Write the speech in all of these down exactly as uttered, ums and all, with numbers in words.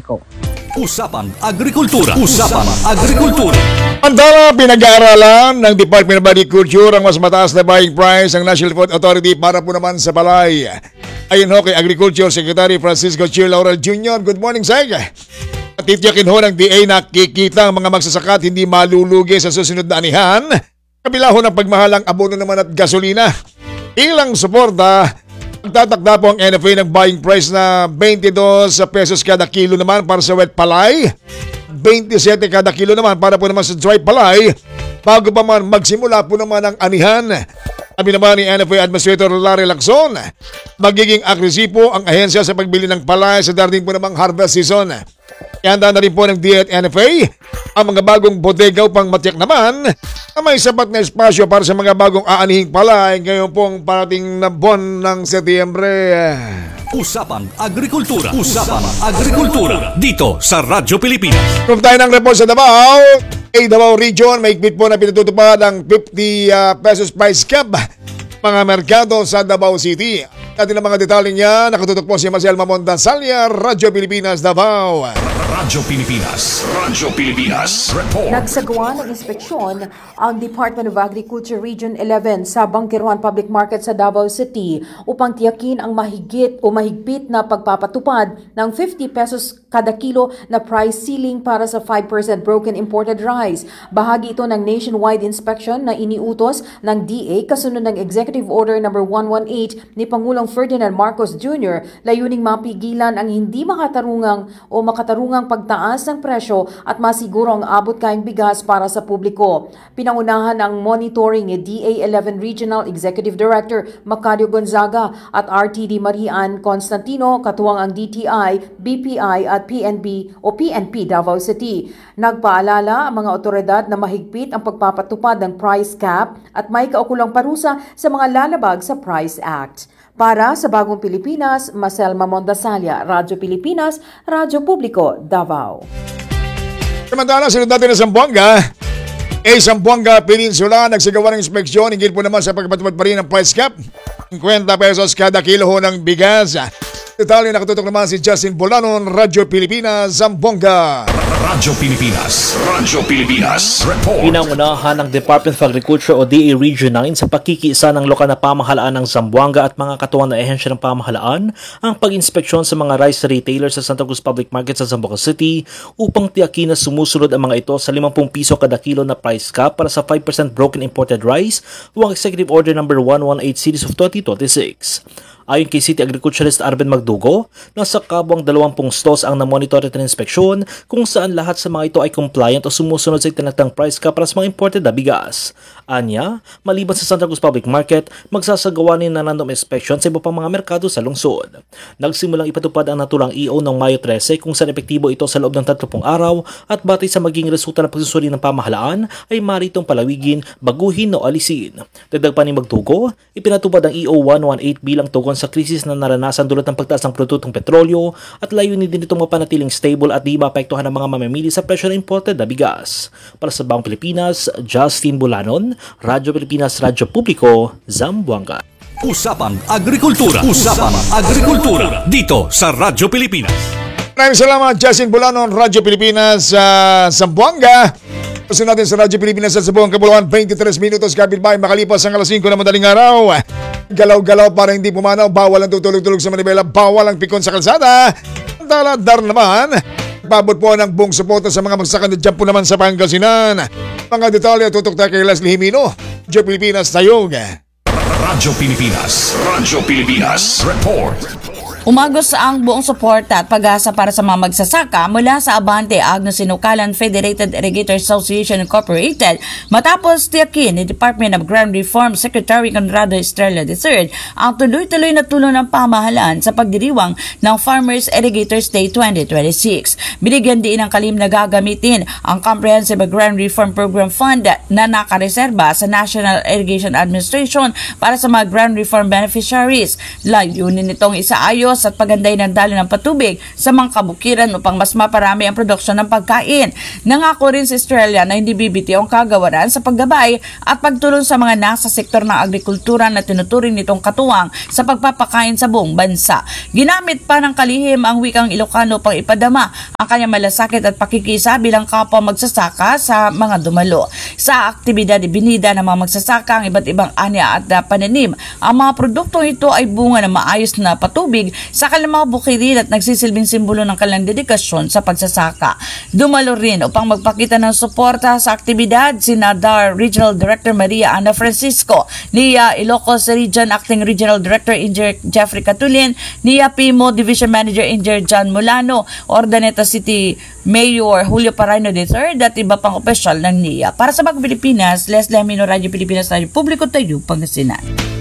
publiko. Usapan Agrikultura. Usapan Agrikultura. Andala, pinag-aaralan ng Department of Agriculture ang mas mataas na buying price ng National Food Authority para po naman sa palay. Ayon ho kay Agriculture Secretary Francisco Chir Laurel Junior Good morning, Seg. Titiyakin ho ng D A na kikita ang mga magsasaka at hindi malulugi sa susunod na anihan. Kabila ho ng pagmahalang abono naman at gasolina. Ilang suporta, magtatakda po ang N F A ng buying price na twenty-two pesos kada kilo naman para sa wet palay, twenty-seven kada kilo naman para po naman sa dry palay bago pa man magsimula po naman ang anihan. Sabi naman ni N F A Administrator Larry Lacson, magiging agresibo ang ahensya sa pagbili ng palay sa darating po namang harvest season. Ihanda na rin po ng D A at N F A ang mga bagong bodega upang matiyak naman na may sapat na espasyo para sa mga bagong aanihing palay ngayon pong parating na buwan ng Setyembre. Usapan Agrikultura. Usapan Agrikultura. Dito sa Radyo Pilipinas. From tayo ng report sa Davao, A Davao Region, may higpit po na pinatutupad ang fifty uh, pesos price cap mga merkado sa Davao City. At ng mga detalye niya, nakatutok po si Marcel Mamonda Salya, Radyo Pilipinas, Davao. Radyo Pilipinas. Radyo Pilipinas. Report. Nagsagawa ng inspeksyon ang Department of Agriculture Region eleven sa Bangkiruan Public Market sa Davao City upang tiyakin ang mahigit o mahigpit na pagpapatupad ng fifty pesos kada kilo na price ceiling para sa five percent broken imported rice. Bahagi ito ng nationwide inspection na iniutos ng D A kasunod ng Executive Order number one eighteen ni Pangulong Ferdinand Marcos Junior layuning mapigilan ang hindi makatarungang o makatarungang pagtaas ng presyo at masiguro ang abot kayang bigas para sa publiko. Pinangunahan ang monitoring ni D A eleven Regional Executive Director Macario Gonzaga at R T D Marian Constantino katuwang ang D T I, B P I at P N B o P N P Davao City. Nagpaalala ang mga otoridad na mahigpit ang pagpapatupad ng price cap at may kaukulang parusa sa mga lalabag sa Price Act. Para sa Bagong Pilipinas, Marcel Mamonda Salya, Radyo Pilipinas, Radyo Publiko, Davao. Samantala, sunod natin na Zamboanga. Eh, Zamboanga Peninsula, nagsagawa ng inspeksyon, hingil po naman sa pagpatupad pa rin ng price cap. fifty pesos kada kilo ho ng bigas. Detalye nakatutok naman si Justin Bolanon, Radyo Pilipinas, Zamboanga. Radyo Pilipinas. Radyo Pilipinas. Report. Pinangunahan ng Department of Agriculture o D A Region nine sa pagkikiisa ng lokal na pamahalaan ng Zamboanga at mga katuwang na ehensya ng pamahalaan ang pag-inspeksyon sa mga rice retailers sa Santa Cruz Public Market sa Zamboanga City upang tiyakin na sumusunod ang mga ito sa fifty piso kada kilo na price cap para sa five percent broken imported rice o ang Executive Order number one eighteen series of twenty twenty-six. Ayon kay City Agriculturist Arben Magdugo, nasa kabwang dalawang stalls ang na-monitor at inspeksyon kung saan lahat sa mga ito ay compliant o sumusunod sa itinatang price cap para sa mga imported na bigas. Anya, maliban sa Santa Cruz Public Market, magsasagawa ni na random inspection sa iba pang mga merkado sa lungsod. Nagsimulang ipatupad ang natulang E O noong Mayo thirteen kung saan epektibo ito sa loob ng tatlong araw at batay sa maging resulta ng pagsusuri ng pamahalaan ay maritong palawigin, baguhin o alisin. Dagdag pa ni Magdugo, ipinatupad ang E O one eighteen bilang tugon sa krisis na naranasan dulot ng pagtaas ng produktong petrolyo at layunin din itong mapanatiling stable at di maapektuhan ng mga mamimili sa presyo ng imported na bigas. Para sa Bagong Pilipinas, Justin Bulanon, Radyo Pilipinas, Radyo Publiko, Zamboanga. Usapan Agrikultura. Usapan Agrikultura. Dito sa Radyo Pilipinas. Maraming salamat, Justin Bulanon, Radyo Pilipinas sa uh, Zamboanga. Kasi natin sa Radyo Pilipinas sa Sabong Kabuluhan, twenty-three minutos kapitbahay makalipas ang alas singko na madaling araw. Galaw-galaw para hindi pumanaw, bawal ang tutulog-tulog sa Manibela, bawal ang pikon sa kalsada. Daladar naman, pabot po ng buong suporta sa mga magsakan na dyan po naman sa Pangasinan. Mga detalye tutok tayo kay Leslie Himino, Radyo Pilipinas, Tayog. Radyo Pilipinas. Radyo Pilipinas. Report. Umagos ang buong suporta at pag-asa para sa mga magsasaka mula sa Abante Agno Sinukalan Federated Irrigators Association Incorporated matapos tiyakin ni Department of Agrarian Reform Secretary Conrado Estrella the third ang tuloy-tuloy na tulong ng pamahalaan sa pagdiriwang ng Farmers Irrigators Day twenty twenty-six. Binigyan din ng kalim na gagamitin ang Comprehensive Agrarian Reform Program Fund na nakareserba sa National Irrigation Administration para sa mga agrarian reform beneficiaries. Layunin nitong isaayos pag-ayos at paganday ng daloy ng patubig sa mga kabukiran upang mas maparami ang produksyon ng pagkain. Nangako rin si Australia na hindi bibitiw ang kagawaran sa paggabay at pagtulong sa mga nasa sektor ng agrikultura na tinuturing nitong katuwang sa pagpapakain sa buong bansa. Ginamit pa ng kalihim ang wikang Ilocano pang ipadama ang kanyang malasakit at pakikisa bilang kapwa magsasaka sa mga dumalo. Sa aktibidad ibinida ng mga magsasaka ang iba't ibang anya at pananim. Ang mga produktong ito ay bunga ng maayos na patubig sa kanilang mga bukirin at nagsisilbing simbolo ng kanilang dedikasyon sa pagsasaka. Dumalo rin upang magpakita ng suporta sa aktibidad si D A R Regional Director Maria Ana Francisco, N I A Ilocos Region Acting Regional Director Engineer Jeffrey Catulin, N I A P M O Division Manager Engineer John Mulano, Ordaneta City Mayor Julio Parayno the third at iba pang opisyal ng N I A. Para sa Bagong Pilipinas, Leslie Amino, Radyo Pilipinas, Radyo Publiko, Tayo, Pangasinan.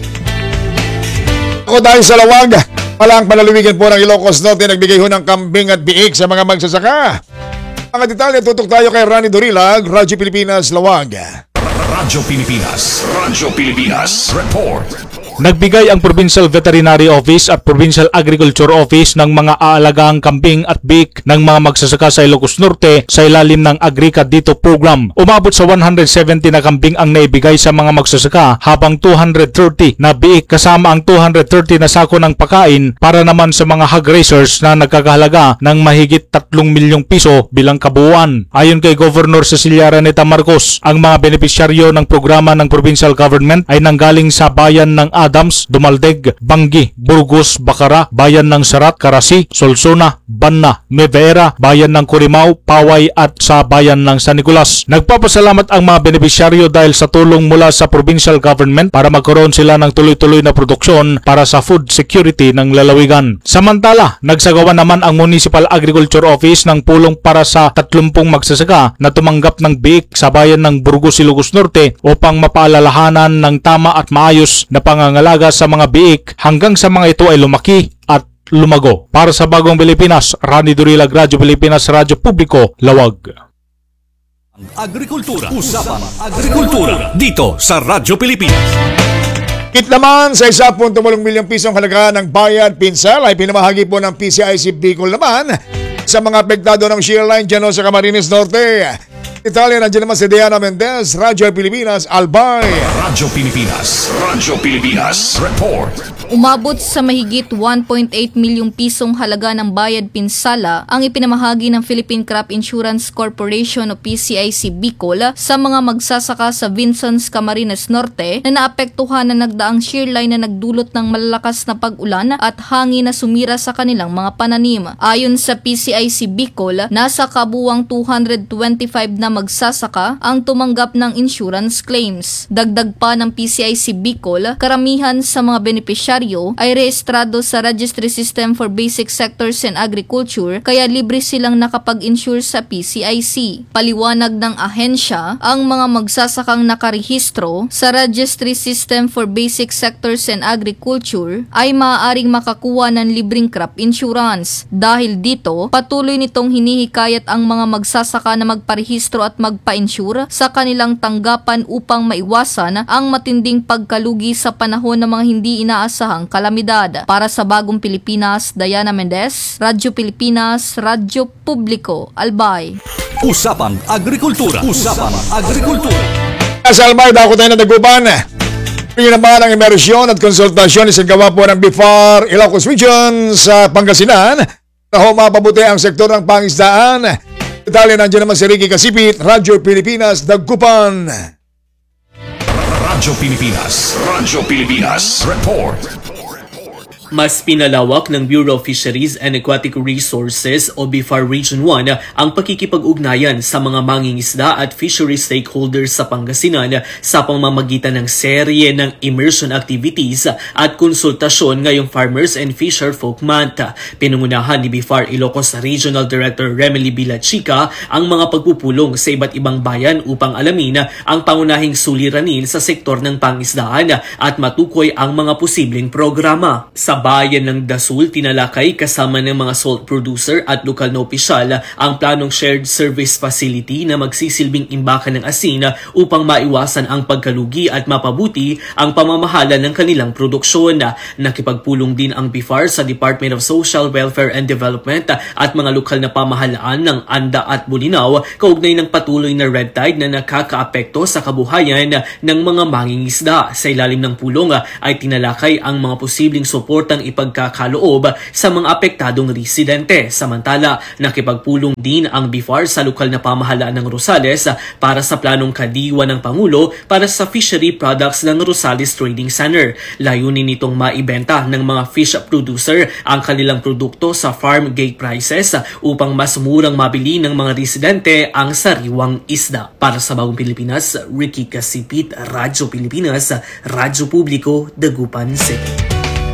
Ako dahil sa lawag, palang palaluwigan po ng Ilocos Norte, nagbigay ho ng kambing at biik sa mga magsasaka. Mga detalye, tutok tayo kay Rani Dorilag, Radyo Pilipinas, Lawag. Radyo Pilipinas. Radyo Pilipinas. Report. Nagbigay ang Provincial Veterinary Office at Provincial Agriculture Office ng mga aalagang kambing at biik ng mga magsasaka sa Ilocos Norte sa ilalim ng Agrica Dito program. Umabot sa one hundred seventy na kambing ang naibigay sa mga magsasaka habang two hundred thirty na biik kasama ang two hundred thirty na sako ng pagkain para naman sa mga hog raisers na nagkakahalaga ng mahigit tatlong milyong piso bilang kabuuan. Ayon kay Governor Cecilia Araneta Marcos, ang mga benepisyaryo ng programa ng provincial government ay nanggaling sa bayan ng Adams, Dumaldeg, Bangi, Burgos, Bacara, bayan ng Sarat, Karasi, Solsona, Banna, Nueva, bayan ng Corimao, Paway at sa bayan ng San Nicolas. Nagpapasalamat ang mga benepisyaryo dahil sa tulong mula sa provincial government para magkaroon sila ng tuloy-tuloy na produksyon para sa food security ng lalawigan. Samantala, nagsagawa naman ang Municipal Agriculture Office ng pulong para sa tatlumpung magsasaka na tumanggap ng biik sa bayan ng Burgos, Ilocos Norte upang mapaalalahanan ng tama at maayos na pangangalaga sa mga biik hanggang sa mga ito ay lumaki at lumago. Para sa Bagong Pilipinas, Rani Dorilag, Radyo Pilipinas, Radyo Publiko, Lawag. Agrikultura. Usapang Agrikultura. Dito sa Radyo Pilipinas. It naman sa one point two milyong pisong halaga ng bayad pinsel ay pinamahagi po ng P C I C Bicol naman sa mga apektado ng shear line dyan sa Camarines Norte. Italia, nandiyan naman si Diana Mendez, Radyo Pilipinas, Albay. Radyo Pilipinas. Radyo Pilipinas. Report. Umabot sa mahigit one point eight milyong pisong halaga ng bayad pinsala ang ipinamahagi ng Philippine Crop Insurance Corporation o P C I C Bicol sa mga magsasaka sa Vincents, Camarines Norte na naapektuhan na nagdaang shear line na nagdulot ng malalakas na pag-ulan at hangin na sumira sa kanilang mga pananim. Ayon sa P C I C Bicol, nasa kabuwang two hundred twenty-five na magsasaka ang tumanggap ng insurance claims. Dagdag pa ng P C I C Bicol, karamihan sa mga benepisyaryo ay rehistrado sa Registry System for Basic Sectors and Agriculture kaya libre silang nakapag-insure sa P C I C. Paliwanag ng ahensya, ang mga magsasakang nakarehistro sa Registry System for Basic Sectors and Agriculture ay maaaring makakuha ng libreng crop insurance. Dahil dito, patuloy nitong hinihikayat ang mga magsasaka na magparehistro at magpa-insure sa kanilang tanggapan upang maiwasan ang matinding pagkalugi sa panahon ng mga hindi inaasahang kalamidad. Para sa Bagong Pilipinas, Diana Mendez, Radyo Pilipinas, Radyo Publiko, Albay. Usapang Agrikultura. Usapang Agrikultura. Sa Albay, dako tayo na naguban. Pingin naman ang imersyon at konsultasyon isang gawa po ng B I F A R Ilocos Region sa Pangasinan na humapabuti ang sektor ng pangisdaan. Detalye, nandiyan naman si Ricky Kasipit, Radyo Pilipinas, Dagupan. Radyo Pilipinas. Radyo Pilipinas. Report. Mas pinalawak ng Bureau of Fisheries and Aquatic Resources o B I F A R Region one ang pakikipag-ugnayan sa mga mangingisda at fishery stakeholders sa Pangasinan sa pamamagitan ng serye ng immersion activities at konsultasyon ngayong Farmers and Fisher Folk Month. Pinungunahan ni B I F A R Ilocos Regional Director Remely Bilachica ang mga pagpupulong sa iba't ibang bayan upang alamin ang pangunahing suliranin sa sektor ng pangisdaan at matukoy ang mga posibleng programa. Sa bayan ng Dasul, tinalakay kasama ng mga salt producer at lokal na opisyal ang planong shared service facility na magsisilbing imbakan ng asin upang maiwasan ang pagkalugi at mapabuti ang pamamahala ng kanilang produksyon. Nakipagpulong din ang B I F A R sa Department of Social Welfare and Development at mga lokal na pamahalaan ng Anda at Bulinaw kaugnay ng patuloy na red tide na nakakaapekto sa kabuhayan ng mga mangingisda. Sa ilalim ng pulong ay tinalakay ang mga posibleng suportang ipagkakaloob sa mga apektadong residente. Samantala, nakipagpulong din ang B I F A R sa lokal na pamahalaan ng Rosales para sa planong kadiwa ng Pangulo para sa fishery products ng Rosales Trading Center. Layunin nitong maibenta ng mga fish producer ang kanilang produkto sa farm gate prices upang mas murang mabili ng mga residente ang sariwang isda. Para sa Bagong Pilipinas, Ricky Kasipit, Radyo Pilipinas, Radyo Publiko, Dagupan City.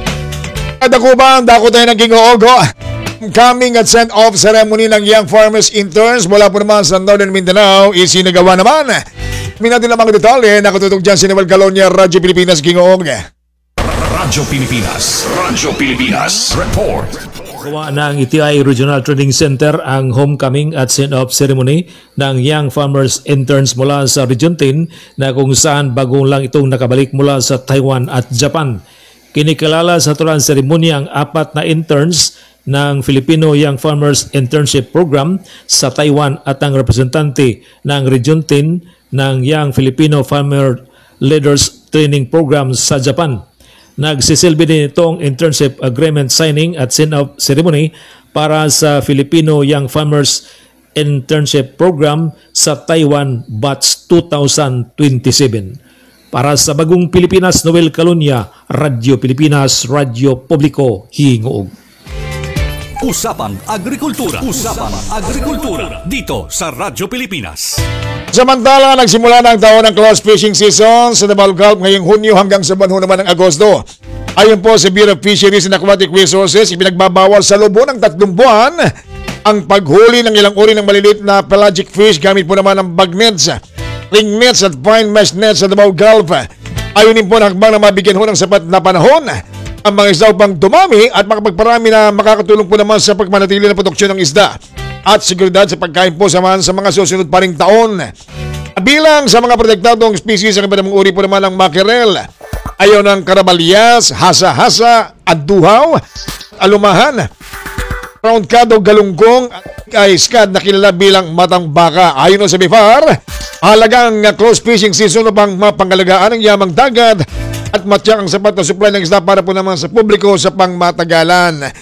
Dagupan, dako tayo ng Ginoogo. Coming at send-off ceremony ng Young Farmers Interns mula po naman sa Northern Mindanao, isinagawa naman. Minatin lang mga detalye, nakatutog dyan si Noel Calonia, Radyo Pilipinas, Gingoog. Radyo Pilipinas. Radyo Pilipinas. Report. Gawa ng I T I Regional Training Center ang homecoming at send-off ceremony ng Young Farmers Interns mula sa Region ten na kung saan bagong lang itong nakabalik mula sa Taiwan at Japan. Kinikilala sa tulang seremonya ang apat na interns ng Filipino Young Farmers Internship Program sa Taiwan at ang representante ng Region ten ng Young Filipino Farmer Leaders Training Program sa Japan. Nagsisilbi din itong internship agreement signing at send-off ceremony para sa Filipino Young Farmers Internship Program sa Taiwan Batch two thousand twenty-seven. Para sa Bagong Pilipinas, Noel Calonia, Radyo Pilipinas, Radyo Publiko, Hingoog. Usapang Agrikultura. Usapang Agrikultura. Dito sa Radyo Pilipinas. Samantala, nagsimula na ang taon ng close fishing season sa Davao Gulf ngayong Hunyo hanggang sa banho naman ng Agosto. Ayon po sa Bureau of Fisheries and Aquatic Resources, ipinagbabawal sa loob ng tatlong buwan ang paghuli ng ilang uri ng maliliit na pelagic fish gamit po naman ng bag nets, ring nets at fine mesh nets sa Davao Gulf. Ayon din po na hakbang na mabigyan ho ng sapat na panahon ang mga isda upang dumami at makapagparami na makakatulong po naman sa pagmanatili ng produksyon ng isda at seguridad sa pagkain po samahan sa mga susunod pa ring taon. Bilang sa mga protektadong species ang iba namang uri po naman ng mackerel, ayaw ng karabalyas, hasa-hasa, aduhaw, alumahan, round cod o galunggong ay skad na kilala bilang matang baka. Ayon sa B I F A R, halagang close fishing season upang mapangalagaan ang yamang dagat at matyak ang sapat na supply ng isda para po naman sa publiko sa pangmatagalan.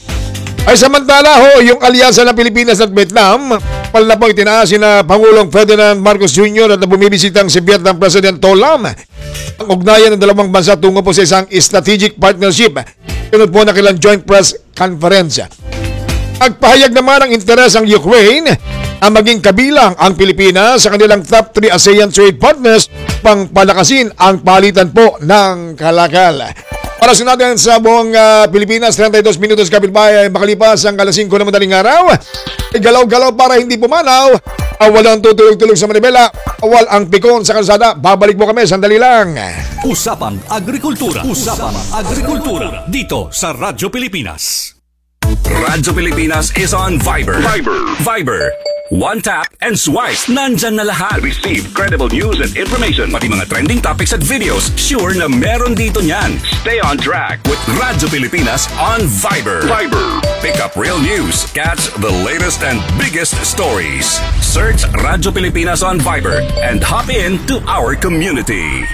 Ay samantala ho, yung alyansa ng Pilipinas at Vietnam, pala na po itinaas na Pangulong Ferdinand Marcos Junior at na bumibisitang si Vietnam President To Lam. Ang ugnayan ng dalawang bansa tungo po sa isang strategic partnership. Tunod po na kailang joint press conference. Nagpahayag naman ang interes ang Ukraine ang maging kabilang ang Pilipinas sa kanilang top three ASEAN trade partners pang palakasin ang palitan po ng kalakal. Para sa natin sa buong uh, Pilipinas, thirty-two minutos kapitbahay, makalipas ang alas singko na madaling araw. Galaw-galaw para hindi pumanaw. Uh, walang tutulog-tulog sa Manibela. Awal ang pikon sa kalsada. Babalik mo kami, sandali lang. Usapang Agrikultura. Usapang Agrikultura. Dito sa Radyo Pilipinas. Radyo Pilipinas is on Viber. Viber. Viber. One tap and swipe. Nandyan na lahat. Receive credible news and information. Pati mga trending topics at videos. Sure na meron dito niyan. Stay on track with Radyo Pilipinas on Viber. Viber. Pick up real news. Catch the latest and biggest stories. Search Radyo Pilipinas on Viber and hop in to our community.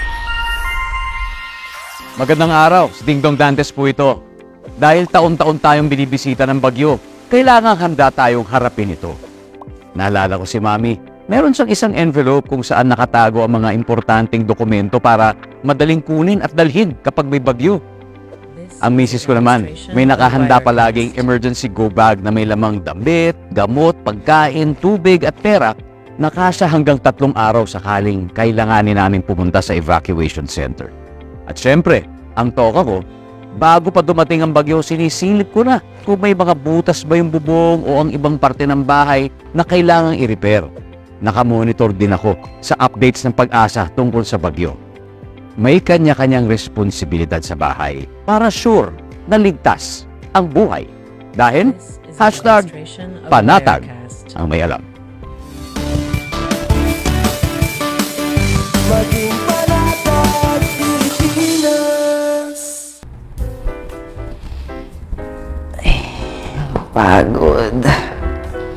Magandang araw. Si Dingdong Dantes po ito. Dahil taon-taon tayong binibisita ng bagyo, kailangan handa tayong harapin ito. Naalala ko si Mami, meron siyang isang envelope kung saan nakatago ang mga importanteng dokumento para madaling kunin at dalhin kapag may bagyo. Ang misis ko naman, may nakahanda palaging emergency go bag na may lamang damit, gamot, pagkain, tubig at pera na kasya hanggang tatlong araw sakaling kailanganin namin pumunta sa evacuation center. At syempre, ang toka ko, bago pa dumating ang bagyo, sinisilip ko na kung may mga butas ba yung bubong o ang ibang parte ng bahay na kailangang i-repair. Nakamonitor din ako sa updates ng Pag-asa tungkol sa bagyo. May kanya-kanyang responsibilidad sa bahay para sure na ligtas ang buhay. Dahil hashtag panatag ang may alam.